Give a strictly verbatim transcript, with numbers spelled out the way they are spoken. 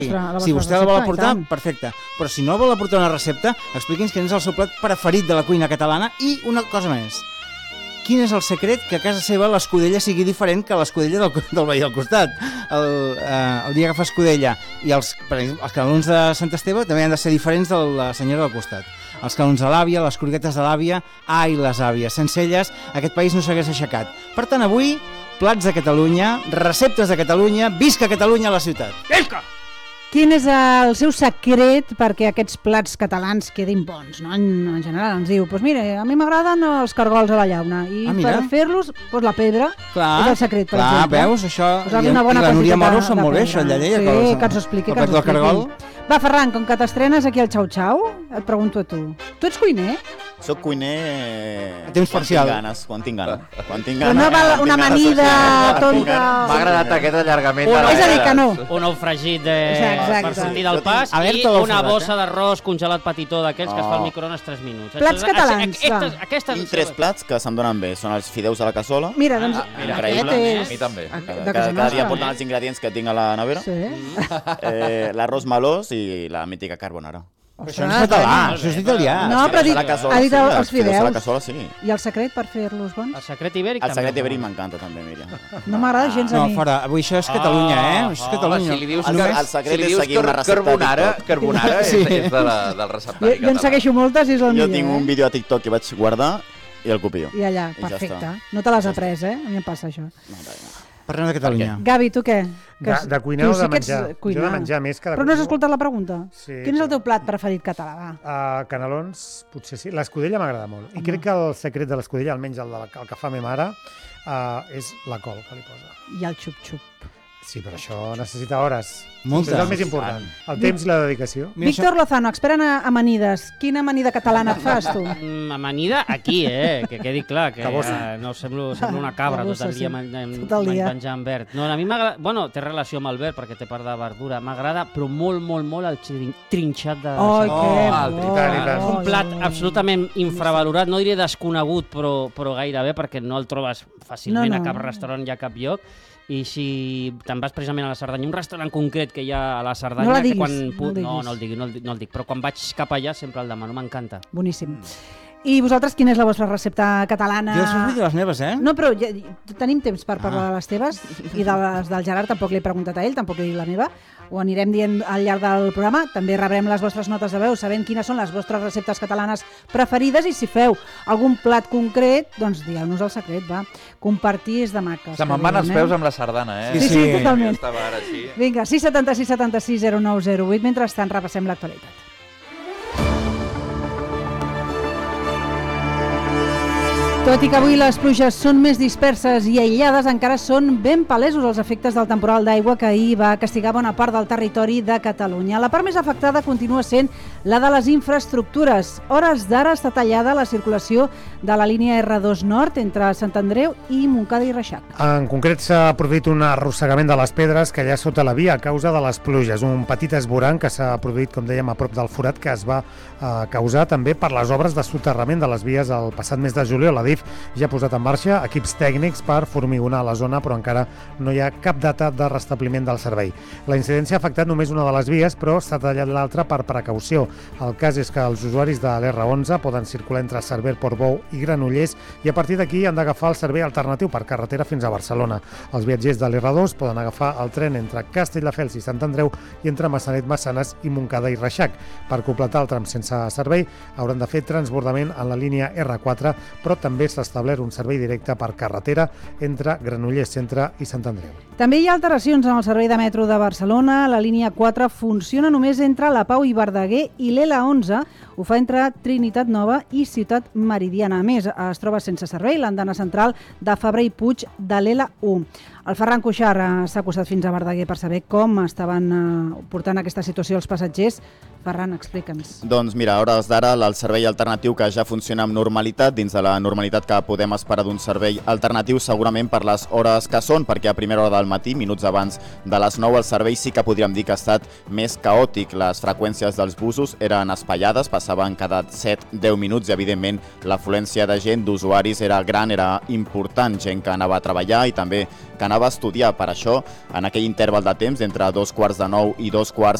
Si vostè la vol aportar, perfecte. Però si no vol aportar una recepta, expliqui'ns quin és el seu plat preferit de la cuina catalana i una cosa més. Quin és el secret que a casa seva l'escudella sigui diferent que l'escudella del, del veí al costat? El, eh, el dia que fa escudella i els, per exemple, els canelons de Sant Esteve també han de ser diferents de la senyora del costat. Els canelons de l'àvia, les croquetes de l'àvia, ai, les àvies. Sense elles, aquest país no s'hagués aixecat. Per tant, avui, plats de Catalunya, receptes de Catalunya, visca Catalunya a la ciutat. Visca! Quin és el seu secret perquè aquests plats catalans quedin bons, no? En, en general ens diu, doncs mira, a mi m'agraden els cargols a la llauna i ah, per fer-los, doncs la pedra clar, és el secret, per clar, exemple. Veus, això, i, i, i la Núria Moro són molt bé, això, allà deia. Sí, que ens ho expliqui, que ens ho expliqui. Va, Ferran, com que t'estrenes aquí al Xau Xau, et pregunto a tu. Tu ets cuiner? Soc cuiner... A temps parcial. Quan tinc ganes, quan tinc ganes. Quan tinc ganes. Però no val una amanida tonta... M'ha agradat aquest allargament. És a dir, que no. Un ou fregit per sortir del pas i una bossa d'arròs congelat petitó d'aquells que es fa al microones tres minuts. Plats catalans, va. Tinc tres plats que se'm donen bé. Són els fideus a la cassola. Mira, doncs aquest és... A mi també. Cada dia porten els ingredients que tinc a la nevera. L'arròs melós i la mítica carbonara. Però això no és català, això és italià. No, però ha dit els fideus. Sí. I el secret per fer-los bons? El secret ibèric també. El secret ibèric m'encanta també, Míriam. No m'agrada gens a mi. No, fora, avui això és Catalunya, eh? Això és Catalunya. Si li dius carbonara, carbonara és del receptari català. Jo en segueixo moltes i és el millor. Jo tinc un vídeo a TikTok que vaig guardar i el copio. I allà, perfecte. No te l'has après, eh? A mi em passa això. Parlem de Catalunya. Gavi, tu què? De, de cuinar o de menjar? Jo de menjar més que de... Però no has escoltat la pregunta? Sí. Quin és el teu plat preferit català? Uh, canelons, potser sí. L'escudella m'agrada molt. I crec que el secret de l'escudella, almenys el, de la, el que fa ma mare, uh, és la col que li posa. I el xup-xup. Sí, però això necessita hores. Moltes. És el més important. El temps i la dedicació. Víctor Lozano, expert en amanides. Quina amanida catalana et fas, tu? Mm, amanida aquí, eh? Que quedi clar, que uh, no semblo, semblo una cabra tot el dia menjant verd. No, a mi m'agrada... Bueno, té relació amb el verd perquè té part de verdura. M'agrada, però molt, molt, molt el trinxat de... Oh, que bo! Un plat absolutament infravalorat, no diré desconegut, però, però gairebé, perquè no el trobes fàcilment a cap restaurant i a cap lloc. I si te'n vas precisament a la Cerdanya, un restaurant concret que hi ha a la Cerdanya... No la diguis, que quan... no, no, no el digui, no el, no el dic, però quan vaig cap allà sempre el demano, m'encanta. Boníssim. I vosaltres, quina és la vostra recepta catalana? Jo després vull dir les meves, eh? No, però ja, tenim temps per parlar ah. de les teves i de les del Gerard, tampoc l'he preguntat a ell, tampoc he dit la meva. Ho anirem dient al llarg del programa. També rebrem les vostres notes de veu, sabent quines són les vostres receptes catalanes preferides i si feu algun plat concret, doncs dieu-nos el secret, va. Compartir és de maques. Se me'n van els peus amb la sardana, eh? Sí, sí, sí, totalment. Estava ara així. Vinga, sis setanta sis setanta sis zero nou zero vuit. Mentrestant, repassem l'actualitat. Tot i que avui les pluges són més disperses i aïllades, encara són ben palesos els efectes del temporal d'aigua que ahir va castigar bona part del territori de Catalunya. La part més afectada continua sent la de les infraestructures. Hores d'ara està tallada la circulació de la línia erre dos Nord entre Sant Andreu i Montcada i Reixac. En concret s'ha produït un arrossegament de les pedres que hi ha sota la via a causa de les pluges. Un petit esborrany que s'ha produït, com dèiem, a prop del forat que es va eh, causar també per les obres de soterrament de les vies el passat mes de juliol. La D I F ja ha posat en marxa equips tècnics per formigonar la zona, però encara no hi ha cap data de restabliment del servei. La incidència ha afectat només una de les vies, però s'ha tallat l'altra per precaució. El cas és que els usuaris de l'erre onze poden circular entre Cerver, Portbou i Granollers i a partir d'aquí han d'agafar el servei alternatiu per carretera fins a Barcelona. Els viatgers de l'erre dos poden agafar el tren entre Castelldefels i Sant Andreu i entre Massanet, Massanes i Montcada i Reixac. Per completar el tram sense servei hauran de fer transbordament en la línia erre quatre, però també s'ha establert un servei directe per carretera entre Granollers Centre i Sant Andreu. També hi ha alteracions en el servei de metro de Barcelona. La línia quatre funciona només entre la Pau i Verdaguer i l'L onze ho fa entre Trinitat Nova i Ciutat Meridiana. A més, es troba sense servei l'andana central de Fabra i Puig de l'L u. El Ferran Cuixart s'ha acostat fins a Verdaguer per saber com estaven eh, portant aquesta situació els passatgers. Ferran, explica'ns. Doncs mira, a hores d'ara el servei alternatiu que ja funciona amb normalitat, dins de la normalitat que podem esperar d'un servei alternatiu, segurament per les hores que són, perquè a primera hora del matí, minuts abans de les nou, el servei sí que podríem dir que ha estat més caòtic. Les freqüències dels busos eren espaiades, passaven cada set a deu minuts i evidentment l'afluència de gent, d'usuaris, era gran, era important, gent que anava a treballar i també que demanava estudiar. Per això, en aquell interval de temps, entre dos quarts de nou i dos quarts